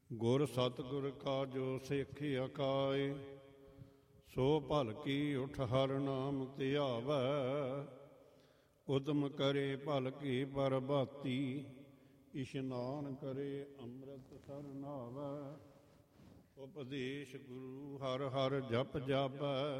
ਗੁਰ ਸਤਿਗੁਰ ਕਾ ਜੋ ਸਿੱਖ ਅਕਾਏ, ਸੋ ਭਲ ਕੀ ਉਠ ਹਰ ਨਾਮ ਧਿਆਵੈ। ਉਦਮ ਕਰੇ ਭਲ ਕੀ ਪਰਬਾਤੀ, ਇਸ਼ਨਾਨ ਕਰੇ ਅੰਮ੍ਰਿਤ ਸਰ ਨਾਵੈ। ਉਪਦੇਸ਼ ਗੁਰੂ ਹਰ ਹਰ ਜਪ ਜਾਪੈ,